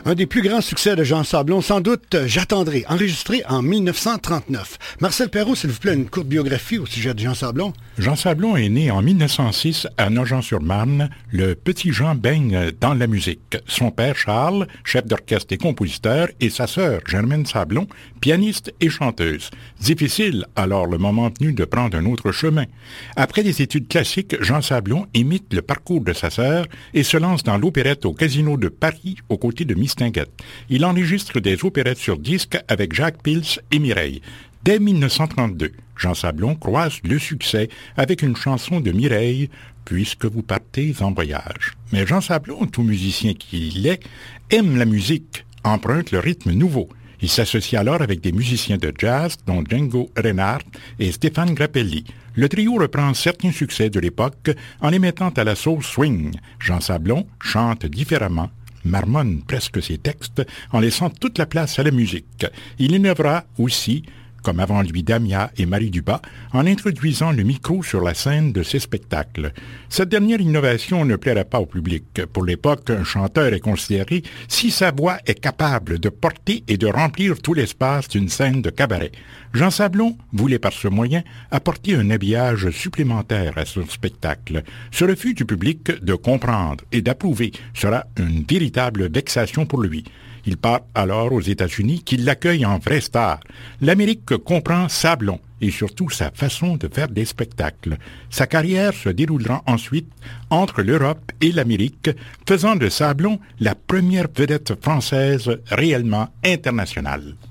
Un des plus grands succès de Jean Sablon, sans doute J'attendrai, enregistré en 1939. Marcel Perrault, s'il vous plaît, une courte biographie au sujet de Jean Sablon. Jean Sablon est né en 1906 à Nogent-sur-Marne. Le petit Jean baigne dans la musique. Son père Charles, chef d'orchestre et compositeur, et sa sœur Germaine Sablon, pianiste et chanteuse. Difficile alors le moment venu de prendre un autre chemin. Après des études classiques, Jean Sablon imite le parcours de sa sœur et se lance dans l'opérette au Casino de Paris aux côtés de Mistinguett. Il enregistre des opérettes sur disque avec Jacques Pils et Mireille. Dès 1932, Jean Sablon croise le succès avec une chanson de Mireille, « Puisque vous partez en voyage ». Mais Jean Sablon, tout musicien qu'il est, aime la musique, emprunte le rythme nouveau. Il s'associe alors avec des musiciens de jazz, dont Django Reinhardt et Stéphane Grappelli. Le trio reprend certains succès de l'époque en les mettant à la sauce swing. Jean Sablon chante différemment, marmonne presque ses textes en laissant toute la place à la musique. Il innovera aussi, comme avant lui Damia et Marie Dubas, en introduisant le micro sur la scène de ses spectacles. Cette dernière innovation ne plaira pas au public. Pour l'époque, un chanteur est considéré si sa voix est capable de porter et de remplir tout l'espace d'une scène de cabaret. Jean Sablon voulait par ce moyen apporter un habillage supplémentaire à son spectacle. Ce refus du public de comprendre et d'approuver sera une véritable vexation pour lui. Il part alors aux États-Unis qui l'accueillent en vrai star. L'Amérique comprend Sablon et surtout sa façon de faire des spectacles. Sa carrière se déroulera ensuite entre l'Europe et l'Amérique, faisant de Sablon la première vedette française réellement internationale.